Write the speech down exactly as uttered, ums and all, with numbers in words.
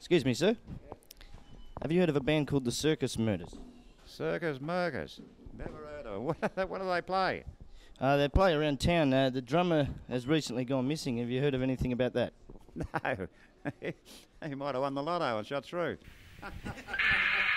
Excuse me, sir. Have you heard of a band called the Circus Murders? Circus Murkers. Never heard of it. What, what do they play? Uh, they play around town. Uh, the drummer has recently gone missing. Have you heard of anything about that? No. He might have won the lotto and shot through.